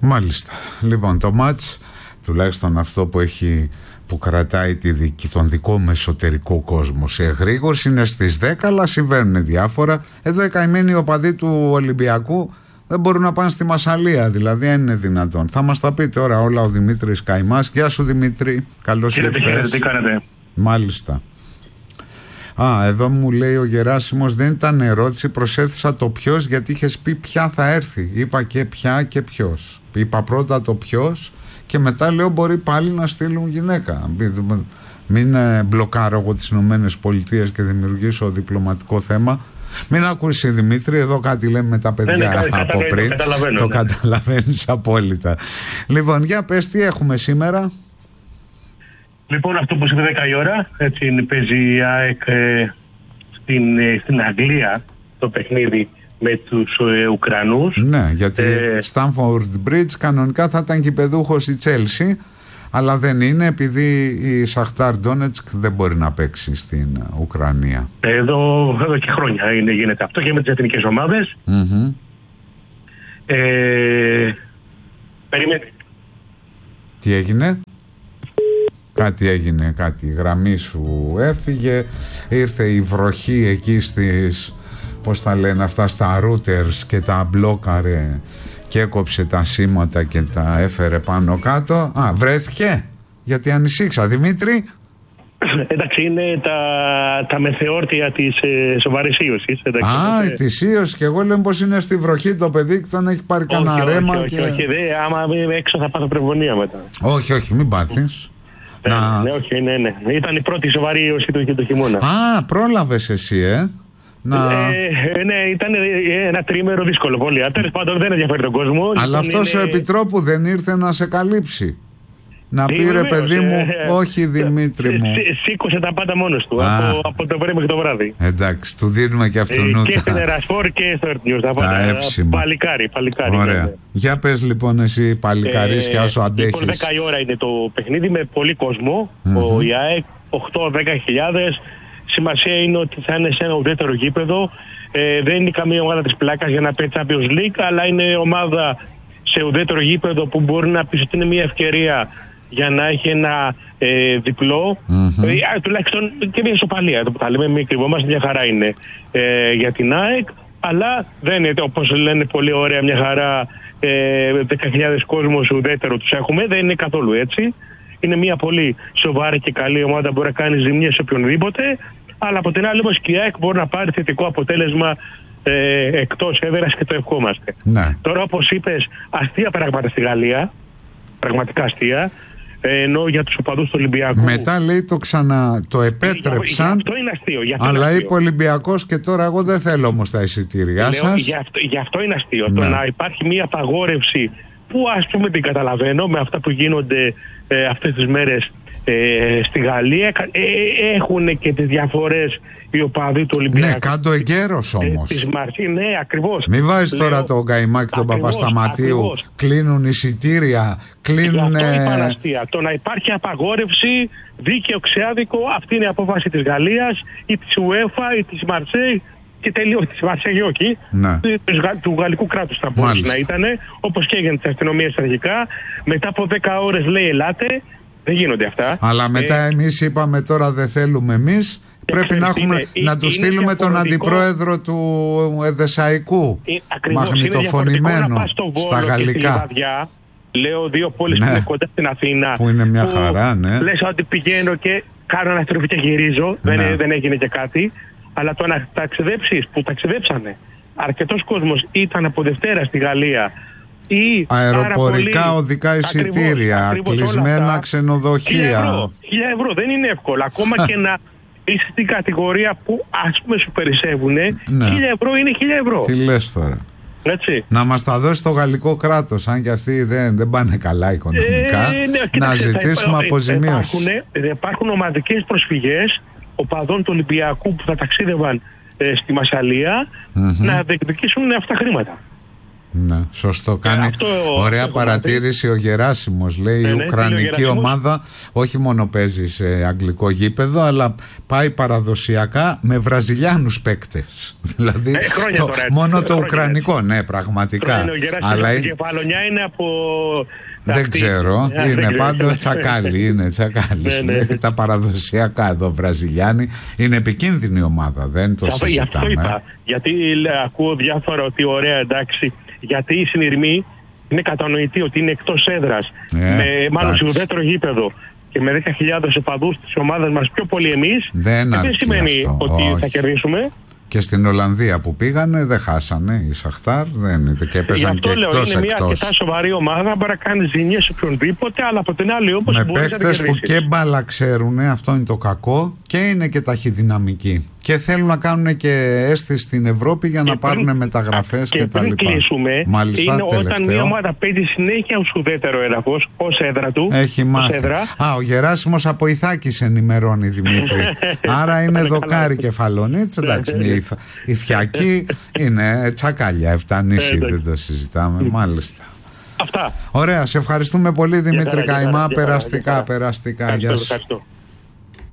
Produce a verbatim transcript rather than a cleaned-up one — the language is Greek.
Μάλιστα. Λοιπόν, το μάτς, τουλάχιστον αυτό που έχει, που κρατάει τη δική, τον δικό μου εσωτερικό κόσμο σε εγρήγορση, είναι στις δέκα, αλλά συμβαίνουν διάφορα. Εδώ οι καημένοι οπαδοί του Ολυμπιακού δεν μπορούν να πάνε στη Μασσαλία, δηλαδή αν είναι δυνατόν. Θα μας τα πει τώρα όλα ο Δημήτρης Καϊμάς. Γεια σου Δημήτρη, καλώς ήρθες. Τι κάνετε? Μάλιστα. Α, εδώ μου λέει ο Γεράσιμος, δεν ήταν ερώτηση, προσέθεσα το ποιος, γιατί είχες πει ποια θα έρθει. Είπα και ποια και ποιος. Είπα πρώτα το ποιος και μετά λέω μπορεί πάλι να στείλουν γυναίκα. Μην μπλοκάρω εγώ τις Ηνωμένες Πολιτείες και δημιουργήσω διπλωματικό θέμα. Μην ακούσει Δημήτρη, εδώ κάτι λέμε με τα παιδιά ναι, ναι, από πριν. Το, το ναι. Καταλαβαίνεις απόλυτα. Λοιπόν, για πες τι έχουμε σήμερα. Λοιπόν, αυτό που είπε δέκα η ώρα, έτσι είναι, παίζει η ΑΕΚ ε, στην, ε, στην Αγγλία το παιχνίδι με τους ε, Ουκρανούς. Ναι, γιατί ε, Stamford Bridge κανονικά θα ήταν κηπεδούχος η Chelsea, αλλά δεν είναι, επειδή η Σαχτάρ Ντόνετσκ δεν μπορεί να παίξει στην Ουκρανία. Εδώ, εδώ και χρόνια είναι, γίνεται αυτό και με τις εθνικές ομάδες. Mm-hmm. Ε, περιμένει. Τι έγινε? Κάτι έγινε, κάτι, η γραμμή σου έφυγε, ήρθε η βροχή εκεί στις, πώς τα λένε αυτά, στα routers και τα μπλόκαρε και έκοψε τα σήματα και τα έφερε πάνω κάτω. Α, βρέθηκε, γιατί ανησύξα. Δημήτρη. Εντάξει, είναι τα, τα μεθεόρτια της ε, σοβαρής ίωσης. Α, ε, της ίωσης, και εγώ λέω πως είναι στη βροχή το παιδί και τον έχει πάρει κανένα ρέμα. Όχι, και... όχι, όχι, δε, άμα έξω θα πάθω πνευμονία μετά. Όχι, όχι, μην πάθεις. Να... Ναι, όχι, ναι, ναι. Ήταν η πρώτη σοβαρή ίωση του, του χειμώνα. Α, πρόλαβες εσύ, ε. Να... Ε, ναι, ήταν ένα τρίμερο δύσκολο πολύ. Τέλος πάντων, δεν ενδιαφέρει τον κόσμο. Αλλά λοιπόν, αυτός είναι... ο επιτρόπου δεν ήρθε να σε καλύψει? Να πει ρε παιδί μου, ε, ε, όχι Δημήτρη μου. Σήκωσε τα πάντα μόνος του, από, από το πρωί μέχρι το βράδυ. Εντάξει, του δίνουμε και αυτού νου. Και στην Ερασφόρ και στο Earth News. Τα, τα εύσημα. Παλικάρι, παλικάρι. Ωραία. Ναι. Για πες λοιπόν εσύ παλικάρις και όσο αντέχεις. Λοιπόν, δέκα η ώρα είναι το παιχνίδι με πολύ κόσμο. Mm-hmm. Ο η ΑΕΚ, οκτώ με δέκα χιλιάδες. Σημασία είναι ότι θα είναι σε ένα ουδέτερο γήπεδο. Ε, δεν είναι καμία ομάδα της πλάκας για να πει Champions League, αλλά είναι ομάδα σε ουδέτερο γήπεδο που μπορεί να πει ότι είναι μια ευκαιρία για να έχει ένα ε, διπλό, mm-hmm. ε, τουλάχιστον και μια ισοπαλία. Το που τα λέμε, μην κρυβόμαστε, μια χαρά είναι ε, για την ΑΕΚ, αλλά δεν είναι, όπως λένε πολύ ωραία, μια χαρά ε, δέκα χιλιάδες κόσμος ουδέτερο τους έχουμε, δεν είναι καθόλου έτσι. Είναι μια πολύ σοβαρή και καλή ομάδα που μπορεί να κάνει ζημιές σε οποιονδήποτε, αλλά από την άλλη όμως και η ΑΕΚ μπορεί να πάρει θετικό αποτέλεσμα ε, εκτός έδρας και το ευχόμαστε. Ναι. Τώρα, όπως είπες, αστεία πράγματα στη Γαλλία, πραγματικά αστεία, ενώ για τους οπαδούς του Ολυμπιακού. Μετά λέει το ξανά, το επέτρεψαν. Για, για αυτό είναι αστείο. Για αυτό αλλά είναι αστείο. είπε ο Ολυμπιακός και τώρα εγώ δεν θέλω όμως τα εισιτήριά σας. Γι' αυτό, γι' αυτό είναι αστείο. Ναι. Το να υπάρχει μια απαγόρευση που ας πούμε την καταλαβαίνω με αυτά που γίνονται ε, αυτές τις μέρες ε, στη Γαλλία. Ε, έχουν και τις διαφορές οι οπαδοί του Ολυμπιακού. Ναι, κάτω εγκαίρος όμως. Της Μαρσή, ναι, ακριβώς. Μην βάζεις τώρα τον Καϊμάκη τον Παπασταματίου. Κλείνουν εισιτήρια, κλείνουν. Αυτό είναι αστεία. Το να υπάρχει απαγόρευση, δίκαιο, ξεάδικο, αυτή είναι η απόφαση της Γαλλίας ή της UEFA ή της Μαρσέη. Και τελείως της Μαρσέη, όχι. Ναι. Του, του γαλλικού κράτους θα μπορούσε να ήταν, όπως και έγινε της αστυνομίας αρχικά. Μετά από δέκα ώρες λέει ελάτε. Δεν γίνονται αυτά. Αλλά μετά ε, εμείς είπαμε τώρα δεν θέλουμε εμείς. Πρέπει να, έχουμε, είναι, να του στείλουμε τον αντιπρόεδρο του Εδεσσαϊκού μαγνητοφωνημένο στα γαλλικά. Λιβαδιά, λέω δύο πόλεις ναι. που είναι κοντά στην Αθήνα. Που είναι μια που χαρά, ναι. Λες ότι πηγαίνω και κάνω αναστροφή και γυρίζω. Ναι. Δεν, δεν έγινε και κάτι. Αλλά το να ταξιδέψεις που ταξιδέψανε. Αρκετός κόσμος ήταν από Δευτέρα στη Γαλλία. Ή αεροπορικά πολύ, οδικά εισιτήρια, ακριβώς, κλεισμένα ξενοδοχεία. Χίλια ευρώ, χίλια ευρώ δεν είναι εύκολο. Ακόμα και να είσαι στην κατηγορία που ας πούμε σου περισσεύουνε, ναι. χίλια ευρώ είναι χίλια ευρώ. Τι λες τώρα. Έτσι. Να μας τα δώσει το γαλλικό κράτος, αν και αυτοί δεν, δεν πάνε καλά οικονομικά, ε, ναι, να κοιτάξτε, ζητήσουμε αποζημίωση. Υπάρχουν, υπάρχουν ομαδικές προσφυγές οπαδών του Ολυμπιακού που θα ταξίδευαν ε, στη Μασσαλία mm-hmm. να διεκδικήσουν αυτά τα χρήματα. Ναι, σωστό. Κάνει αυτό, ωραία παρατήρηση ο Γεράσιμος. Λέει ναι, η Ουκρανική ναι, ομάδα όχι μόνο παίζει σε αγγλικό γήπεδο, αλλά πάει παραδοσιακά με βραζιλιάνους παίκτες. Δηλαδή ε, το, τώρα, μόνο το ουκρανικό, ναι, πραγματικά. Είναι, αλλά η κεφαλονιά είναι από... Δεν ξέρω, yeah, είναι πάντως τσακάλι, είναι τσακάλι. ναι, ναι. Τα παραδοσιακά εδώ Βραζιλιάνοι. Είναι επικίνδυνη ομάδα, δεν το συζητάμε. Γι' αυτό είπα, γιατί ακούω διάφορα ότι ωραία, εντάξει, γιατί η Συνειρμή είναι κατανοητή ότι είναι εκτός έδρας, ε, με, μάλλον σε ουδέτερο γήπεδο και με δέκα χιλιάδες οπαδούς της ομάδας μας πιο πολύ εμείς, δεν, δεν σημαίνει αυτό. ότι Όχι. θα κερδίσουμε. Και στην Ολλανδία που πήγανε δεν χάσανε οι Σαχτάρ, δεν, και έπαιζαν και εκτός εκτός. Είναι μια αρκετά σοβαρή ομάδα, μπορεί να κάνει ζημιές σε οποιονδήποτε, αλλά από την άλλη όμως με μπορείς να παίχτες που και μπάλα ξέρουν, αυτό είναι το κακό, και είναι και ταχυδυναμικοί. Και θέλουν να κάνουν και αίσθηση στην Ευρώπη για και να πριν, πάρουν μεταγραφές και, και τα λοιπά. Κλείσουμε, μάλιστα, είναι τελευταίο. Όταν μια ομάδα παίζει συνέχεια ως ουδέτερο έδαφος, ως έδρα του. Έχει μάθει. Έδρα. Α, ο Γεράσιμος από Ιθάκης ενημερώνει, Δημήτρη. Άρα είναι δοκάρι κεφαλονίτς. Εντάξει, η Ιθιακή είναι τσακάλια, εφτανήσει, δεν το συζητάμε. Μάλιστα. Αυτά. Ωραία, σε ευχαριστούμε πολύ Δημήτρη Καϊμά. Περαστικά, περαστικά. Γεια σου.